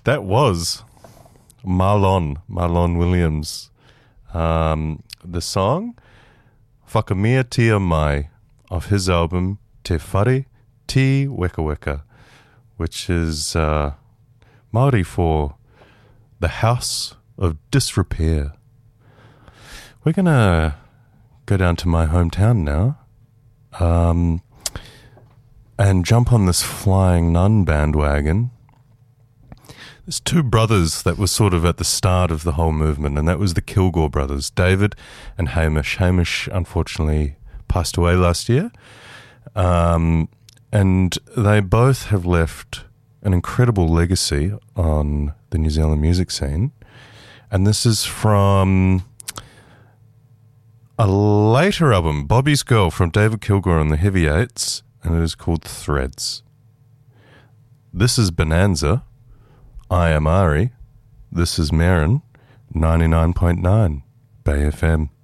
That was Marlon Williams. The song Whakamea Tia Mai of his album Te Whare Ti Weka Weka, which is Māori for the House of Disrepair. We're going to go down to my hometown now and jump on this Flying Nun bandwagon. There's two brothers that were sort of at the start of the whole movement, and that was the Kilgore brothers, David and Hamish. Hamish, unfortunately, passed away last year. And they both have left an incredible legacy on the New Zealand music scene. And this is from a later album, Bobby's Girl, from David Kilgore and the Heavy Eights, and it is called Threads. This is Bonanza. I am Ari. This is Marin, 99.9 Bay FM.